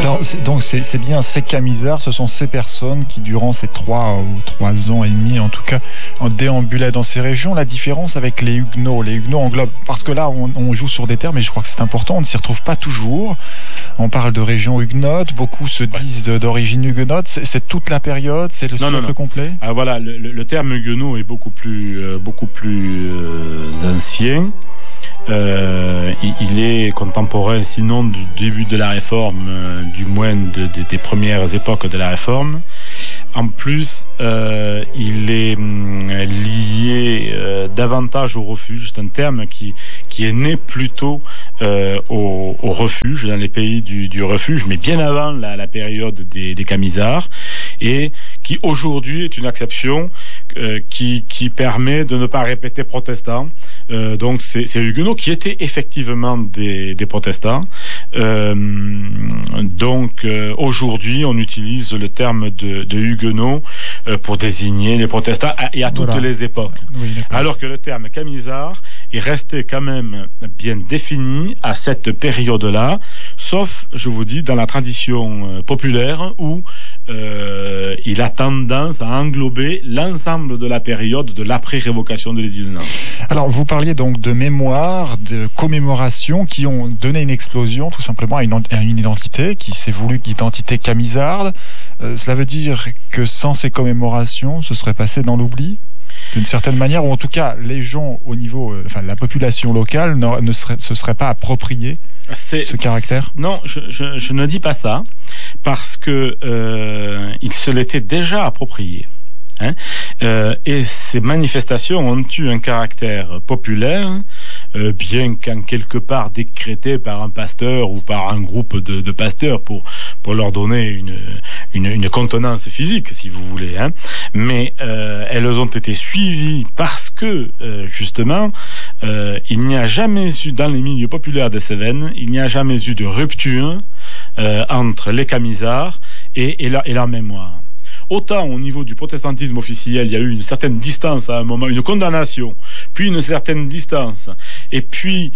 Alors, c'est bien ces camisards, ce sont ces personnes qui, durant ces 3 ans et demi, en tout cas, déambulaient dans ces régions. La différence avec les Huguenots englobent, parce que là, on joue sur des termes, et je crois que c'est important, on ne s'y retrouve pas toujours. On parle de région huguenote, beaucoup se disent d'origine huguenote. C'est toute la période, c'est le siècle complet. Ah, voilà, le terme huguenot est beaucoup plus ancien. Il est contemporain, sinon du début de la Réforme, du moins des premières époques de la Réforme. En plus, il est lié davantage au refuge. C'est un terme qui est né plutôt au refuge, dans les pays du refuge, mais bien avant la période des camisards, et qui aujourd'hui est une acception qui permet de ne pas répéter protestants. Donc c'est huguenots qui étaient effectivement des protestants. Donc aujourd'hui on utilise le terme de huguenots pour désigner les protestants et à toutes les époques. Oui, alors que le terme camisard est resté quand même bien défini à cette période-là, sauf, je vous dis, dans la tradition populaire où il a tendance à englober l'ensemble de la période de l'après-révocation de l'édit de Nantes. Alors, vous parliez donc de mémoire, de commémoration qui ont donné une explosion tout simplement à une identité qui s'est voulue identité camisarde. Cela veut dire que sans ces commémorations, ce serait passé dans l'oubli ? D'une certaine manière, ou en tout cas, les gens au niveau, la population locale ne se serait pas approprié ce caractère. Non, je ne dis pas ça, parce que il se l'était déjà approprié. Et ces manifestations ont eu un caractère populaire, bien qu'en quelque part décrété par un pasteur ou par un groupe de pasteurs pour leur donner une contenance physique, si vous voulez. Mais elles ont été suivies parce que justement il n'y a jamais eu dans les milieux populaires des Cévennes, il n'y a jamais eu de rupture entre les camisards et leur mémoire. Autant au niveau du protestantisme officiel, il y a eu une certaine distance à un moment, une condamnation, puis une certaine distance, et puis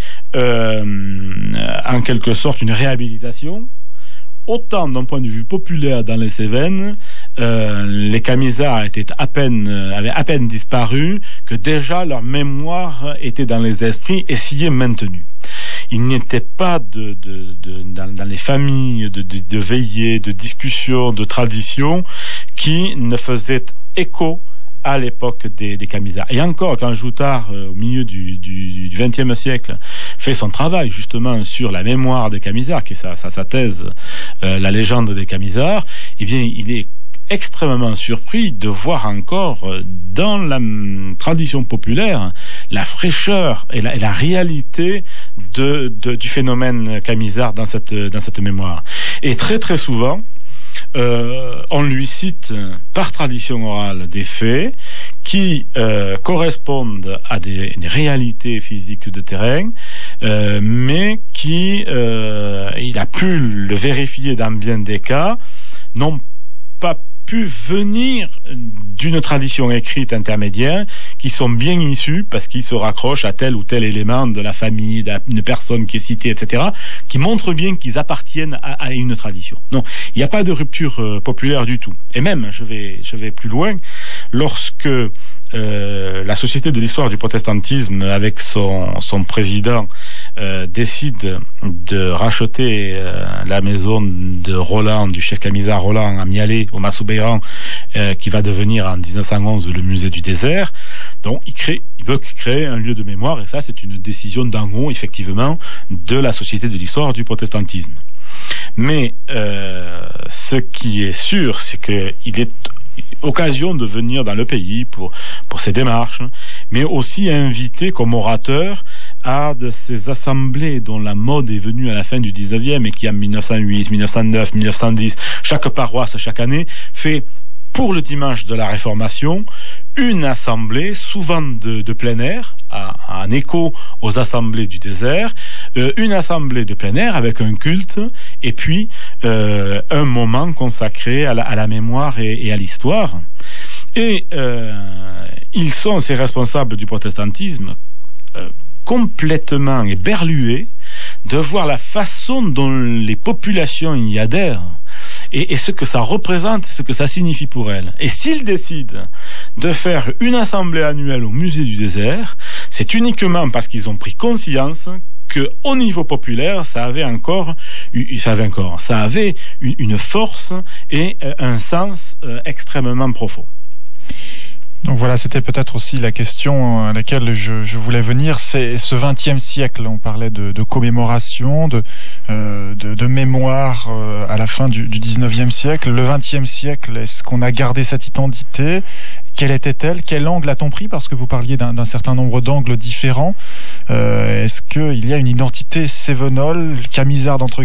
en quelque sorte une réhabilitation. Autant d'un point de vue populaire dans les Cévennes, les camisards avaient à peine disparu que déjà leur mémoire était dans les esprits et s'y est maintenue. Il n'était pas dans les familles de veillées, de discussions, de traditions qui ne faisaient écho à l'époque des camisards. Et encore, quand Joutard, au milieu du XXe siècle, fait son travail justement sur la mémoire des camisards, qui est sa thèse, la légende des camisards, eh bien, il est extrêmement surpris de voir encore dans la tradition populaire la fraîcheur et la réalité du phénomène camisard dans cette mémoire. Et très très souvent, on lui cite par tradition orale des faits qui correspondent à des réalités physiques de terrain, mais qui, il a pu le vérifier dans bien des cas, n'ont pas pu venir d'une tradition écrite intermédiaire, qui sont bien issus parce qu'ils se raccrochent à tel ou tel élément de la famille, d'une personne qui est citée, etc., qui montrent bien qu'ils appartiennent à une tradition. Non, il n'y a pas de rupture populaire du tout. Et même, je vais plus loin, lorsque la Société de l'histoire du protestantisme, avec son président, décide de racheter la maison de Roland, du chef camisard Roland à Mialet, au Massoubeyran, qui va devenir en 1911 le musée du désert. Donc il veut créer un lieu de mémoire, et ça c'est une décision d'en haut, effectivement, de la Société de l'histoire du protestantisme. Mais ce qui est sûr, c'est qu'il est occasion de venir dans le pays pour ces démarches, mais aussi invité comme orateur à de ces assemblées dont la mode est venue à la fin du 19e et qui en 1908, 1909, 1910, chaque paroisse, chaque année, fait pour le dimanche de la Réformation une assemblée, souvent de plein air, en écho aux assemblées du désert, une assemblée de plein air avec un culte, et puis un moment consacré à la mémoire et à l'histoire. Et ils sont, ces responsables du protestantisme, complètement éberlués de voir la façon dont les populations y adhèrent et ce que ça représente, ce que ça signifie pour elles. Et s'ils décident de faire une assemblée annuelle au musée du désert, c'est uniquement parce qu'ils ont pris conscience que au niveau populaire, ça avait une force et un sens extrêmement profond. Donc voilà, c'était peut-être aussi la question à laquelle je voulais venir. C'est ce XXe siècle. On parlait de commémoration, de mémoire à la fin du XIXe siècle. Le XXe siècle, est-ce qu'on a gardé cette identité ? Quelle était-elle ? Quel angle a-t-on pris ? Parce que vous parliez d'un certain nombre d'angles différents. Est-ce qu'il y a une identité cévenole, camisarde entre